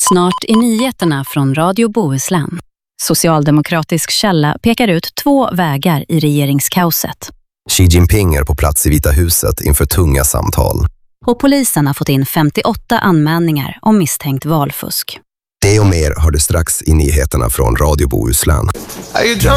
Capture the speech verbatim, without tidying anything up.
Snart i nyheterna från Radio Bohuslän. Socialdemokratisk källa pekar ut två vägar i regeringskaoset. Xi Jinping är på plats i Vita huset inför tunga samtal. Och polisen har fått in femtioåtta anmälningar om misstänkt valfusk. Det och mer har du strax i nyheterna från Radio Bohuslän.